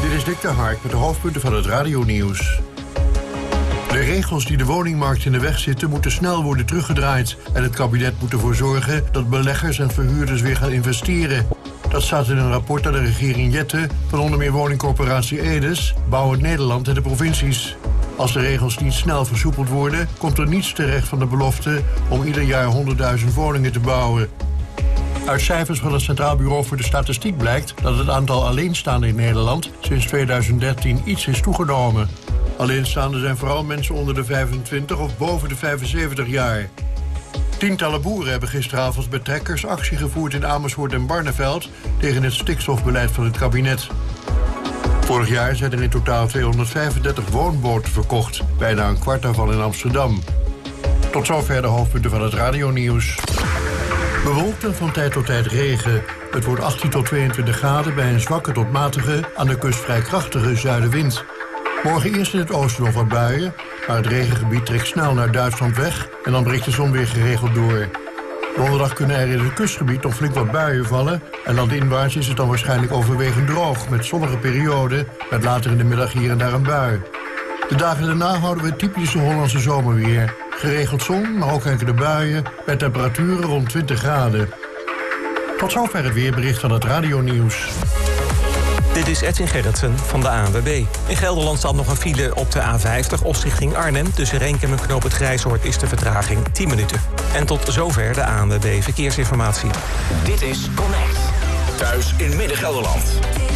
Dit is Dick de Hark met de hoofdpunten van het radionieuws. De regels die de woningmarkt in de weg zitten moeten snel worden teruggedraaid. En het kabinet moet ervoor zorgen dat beleggers en verhuurders weer gaan investeren. Dat staat in een rapport aan de regering Jette van onder meer woningcorporatie Edes, Bouwen Nederland en de provincies. Als de regels niet snel versoepeld worden, komt er niets terecht van de belofte om ieder jaar 100.000 woningen te bouwen. Uit cijfers van het Centraal Bureau voor de Statistiek blijkt dat het aantal alleenstaanden in Nederland sinds 2013 iets is toegenomen. Alleenstaanden zijn vooral mensen onder de 25 of boven de 75 jaar. Tientallen boeren hebben gisteravond met trekkers actie gevoerd in Amersfoort en Barneveld tegen het stikstofbeleid van het kabinet. Vorig jaar zijn er in totaal 235 woonboten verkocht, bijna een kwart daarvan in Amsterdam. Tot zover de hoofdpunten van het radionieuws. Bewolkt en van tijd tot tijd regen. Het wordt 18 tot 22 graden bij een zwakke tot matige, aan de kust vrij krachtige zuidenwind. Morgen eerst in het oosten nog wat buien, maar het regengebied trekt snel naar Duitsland weg en dan breekt de zon weer geregeld door. Donderdag kunnen er in het kustgebied nog flink wat buien vallen en landinwaarts is het dan waarschijnlijk overwegend droog met zonnige perioden, met later in de middag hier en daar een bui. De dagen daarna houden we het typische Hollandse zomerweer. Geregeld zon, maar ook enkele buien, met temperaturen rond 20 graden. Tot zover het weerbericht van het radionieuws. Dit is Edwin Gerritsen van de ANWB. In Gelderland staat nog een file op de A50 Os richting Arnhem. Tussen Renkum en Knoop het Grijshoort is de vertraging 10 minuten. En tot zover de ANWB Verkeersinformatie. Dit is Connect. Thuis in Midden-Gelderland.